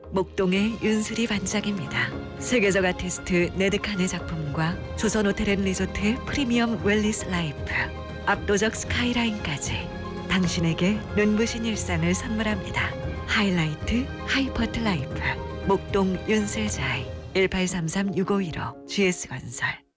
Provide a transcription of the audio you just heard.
목동의 윤슬이 반짝입니다. 세계적 아티스트 네드칸의 작품과 조선호텔앤리조트의 프리미엄 웰니스 라이프, 압도적 스카이라인까지 당신에게 눈부신 일상을 선물합니다. 하이라이트 하이퍼트 라이프 목동 윤슬자이 1833-6515 GS건설.